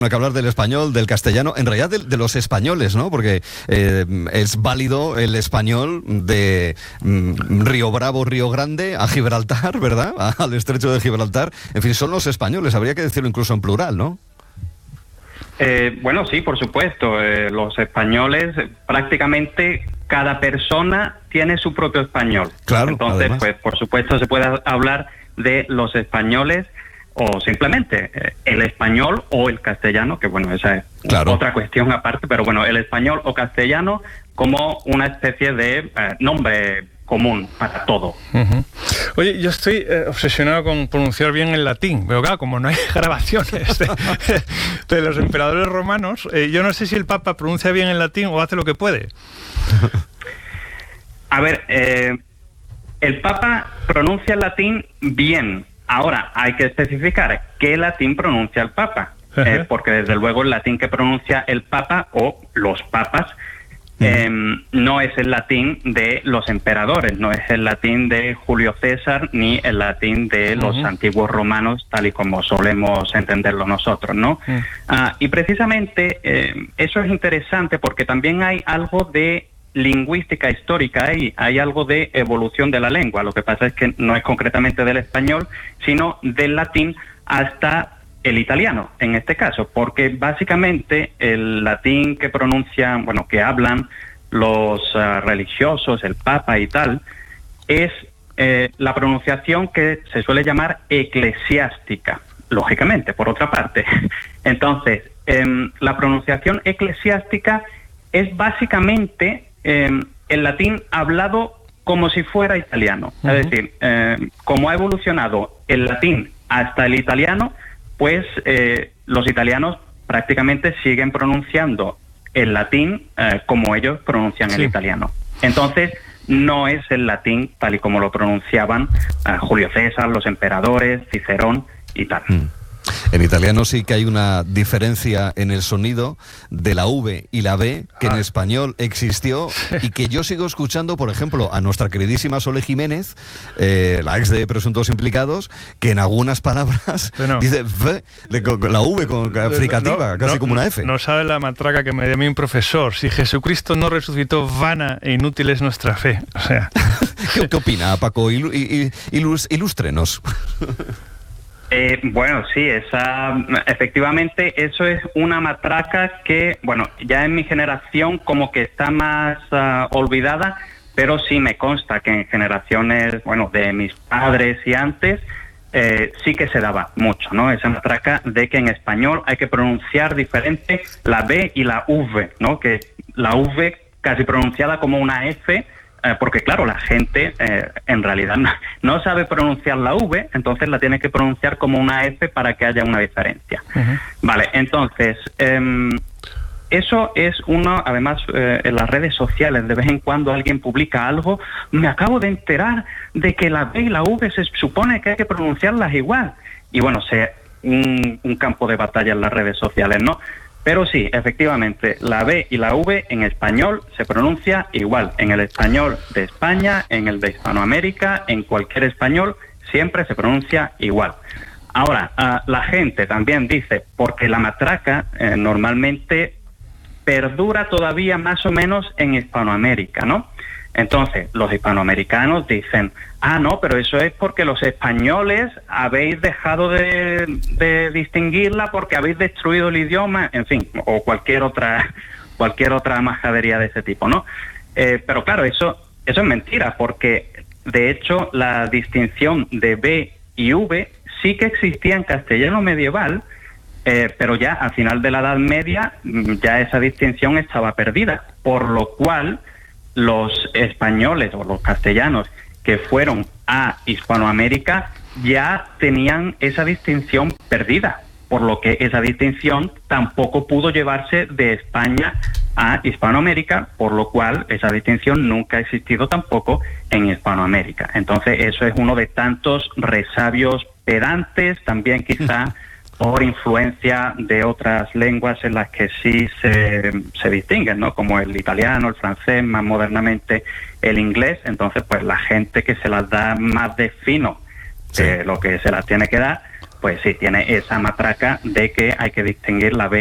Hay que hablar del español, del castellano, en realidad de los españoles, ¿no? Porque es válido el español de Río Bravo, Río Grande, a Gibraltar, ¿verdad? Al estrecho de Gibraltar. En fin, son los españoles, habría que decirlo incluso en plural, ¿no? Bueno, sí, por supuesto. Los españoles, prácticamente cada persona tiene su propio español. Claro, entonces, además, pues por supuesto se puede hablar de los españoles o simplemente el español o el castellano, que bueno, esa es otra cuestión aparte, pero bueno, el español o castellano como una especie de nombre común para todo. Uh-huh. Oye, yo estoy obsesionado con pronunciar bien el latín, pero claro, como no hay grabaciones de los emperadores romanos, yo no sé si el Papa pronuncia bien el latín o hace lo que puede. A ver, el Papa pronuncia el latín bien. Ahora, hay que especificar qué latín pronuncia el Papa, porque desde luego el latín que pronuncia el Papa o los papas no es el latín de los emperadores, no es el latín de Julio César ni el latín de los antiguos romanos, tal y como solemos entenderlo nosotros, ¿no? Y precisamente eso es interesante porque también hay algo de lingüística histórica y hay algo de evolución de la lengua. Lo que pasa es que no es concretamente del español, sino del latín hasta el italiano, en este caso, porque básicamente el latín que pronuncian, bueno, que hablan los religiosos, el Papa y tal, es la pronunciación que se suele llamar eclesiástica, lógicamente, por otra parte. Entonces, la pronunciación eclesiástica es básicamente el latín hablado como si fuera italiano. Es decir, como ha evolucionado el latín hasta el italiano, pues los italianos prácticamente siguen pronunciando el latín como ellos pronuncian el italiano. Entonces, no es el latín tal y como lo pronunciaban Julio César, los emperadores, Cicerón y tal. En italiano sí que hay una diferencia en el sonido de la V y la B que en español existió y que yo sigo escuchando, por ejemplo, a nuestra queridísima Sole Jiménez, la ex de Presuntos Implicados, que en algunas palabras dice V, la V con fricativa, casi como una F. No sabe la matraca que me dio a mí un profesor. Si Jesucristo no resucitó, vana e inútil es nuestra fe. O sea. ¿Qué opina, Paco? Ilústrenos. Bueno, sí, efectivamente eso es una matraca que, bueno, ya en mi generación como que está más olvidada, pero sí me consta que en generaciones, bueno, de mis padres y antes, sí que se daba mucho, ¿no? Esa matraca de que en español hay que pronunciar diferente la B y la V, ¿no? Que la V casi pronunciada como una F, porque claro, la gente en realidad no sabe pronunciar la V, entonces la tiene que pronunciar como una F para que haya una diferencia. Vale, entonces, eso es uno, además en las redes sociales, de vez en cuando alguien publica algo, me acabo de enterar de que la B y la V se supone que hay que pronunciarlas igual. Y bueno, un campo de batalla en las redes sociales, ¿no? Pero sí, efectivamente, la B y la V en español se pronuncia igual. En el español de España, en el de Hispanoamérica, en cualquier español, siempre se pronuncia igual. Ahora, la gente también dice, porque la matraca normalmente perdura todavía más o menos en Hispanoamérica, ¿no? Entonces, los hispanoamericanos dicen, no, pero eso es porque los españoles habéis dejado de distinguirla porque habéis destruido el idioma, en fin, o cualquier otra majadería de ese tipo, ¿no? Pero claro, eso es mentira, porque de hecho la distinción de B y V sí que existía en castellano medieval, pero ya a final de la Edad Media ya esa distinción estaba perdida, por lo cual los españoles o los castellanos que fueron a Hispanoamérica ya tenían esa distinción perdida, por lo que esa distinción tampoco pudo llevarse de España a Hispanoamérica, por lo cual esa distinción nunca ha existido tampoco en Hispanoamérica. Entonces eso es uno de tantos resabios pedantes, también quizá por influencia de otras lenguas en las que sí se distinguen, ¿no? Como el italiano, el francés, más modernamente el inglés. Entonces, pues la gente que se las da más de fino de lo que se las tiene que dar, pues sí, tiene esa matraca de que hay que distinguir la B